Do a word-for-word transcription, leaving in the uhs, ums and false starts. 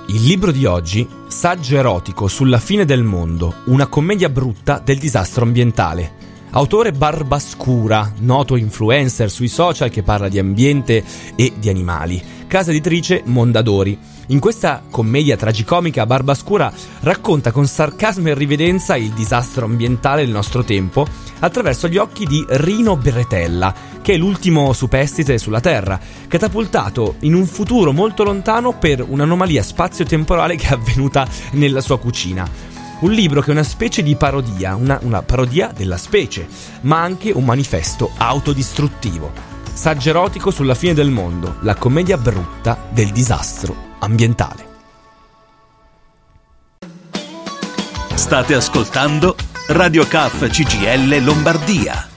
Il libro di oggi, Saggio erotico sulla fine del mondo, una commedia brutta del disastro ambientale. Autore Barbascura, noto influencer sui social che parla di ambiente e di animali. Casa editrice Mondadori. In questa commedia tragicomica Barbascura racconta con sarcasmo e rivedenza il disastro ambientale del nostro tempo attraverso gli occhi di Rino Bretella, che è l'ultimo superstite sulla Terra, catapultato in un futuro molto lontano per un'anomalia spazio-temporale che è avvenuta nella sua cucina. Un libro che è una specie di parodia, una, una parodia della specie, ma anche un manifesto autodistruttivo. Saggio erotico sulla fine del mondo, la commedia brutta del disastro ambientale. State ascoltando Radio K C G I L Lombardia.